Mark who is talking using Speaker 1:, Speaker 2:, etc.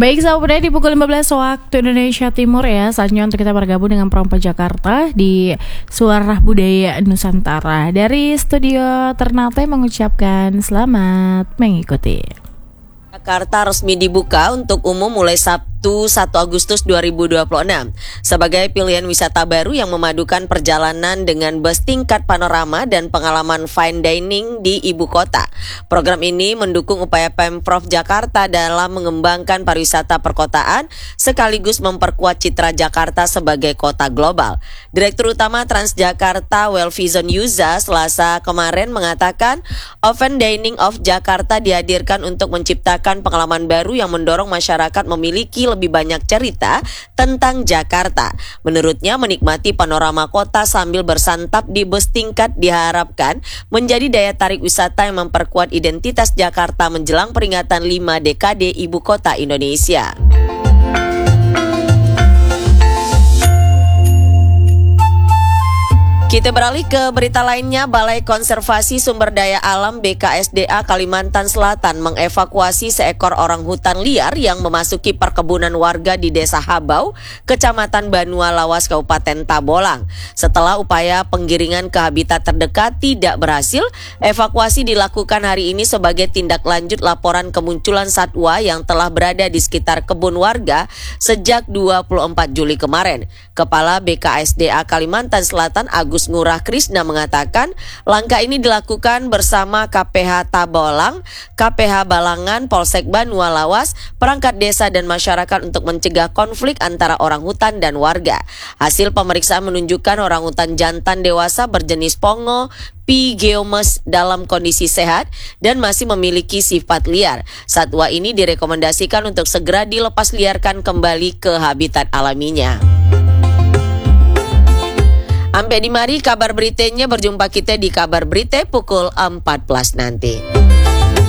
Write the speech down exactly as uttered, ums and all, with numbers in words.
Speaker 1: Baik sahabat, di pukul lima belas waktu Indonesia Timur ya, saatnya untuk kita bergabung dengan Perompak Jakarta di Suara Budaya Nusantara. Dari studio Ternate mengucapkan selamat mengikuti.
Speaker 2: Jakarta resmi dibuka untuk umum mulai Sabtu satu Agustus dua ribu dua puluh enam sebagai pilihan wisata baru yang memadukan perjalanan dengan bus tingkat panorama dan pengalaman fine dining di ibu kota. Program ini mendukung upaya Pemprov Jakarta dalam mengembangkan pariwisata perkotaan sekaligus memperkuat citra Jakarta sebagai kota global. Direktur Utama Transjakarta Welvizon Yuza Selasa kemarin mengatakan Open Dining of Jakarta dihadirkan untuk menciptakan pengalaman baru yang mendorong masyarakat memiliki lebih banyak cerita tentang Jakarta. Menurutnya, menikmati panorama kota sambil bersantap di bus tingkat diharapkan menjadi daya tarik wisata yang memperkuat identitas Jakarta menjelang peringatan lima dekade ibu kota Indonesia. Kita beralih ke berita lainnya. Balai Konservasi Sumber Daya Alam B K S D A Kalimantan Selatan mengevakuasi seekor orang hutan liar yang memasuki perkebunan warga di Desa Habau, Kecamatan Banua Lawas, Kabupaten Tabolang. Setelah upaya penggiringan ke habitat terdekat tidak berhasil, evakuasi dilakukan hari ini sebagai tindak lanjut laporan kemunculan satwa yang telah berada di sekitar kebun warga sejak dua puluh empat Juli kemarin. Kepala B K S D A Kalimantan Selatan Agus Ngurah Krisna mengatakan langkah ini dilakukan bersama K P H Tabolang, K P H Balangan, Polsek Banua Lawas, perangkat desa dan masyarakat untuk mencegah konflik antara orang hutan dan warga. Hasil pemeriksaan menunjukkan orang hutan jantan dewasa berjenis Pongo P. geomes dalam kondisi sehat dan masih memiliki sifat liar. Satwa ini direkomendasikan untuk segera dilepas liarkan kembali ke habitat alaminya. Sampai di mari kabar beritanya, berjumpa kita di kabar berita pukul empat belas nanti.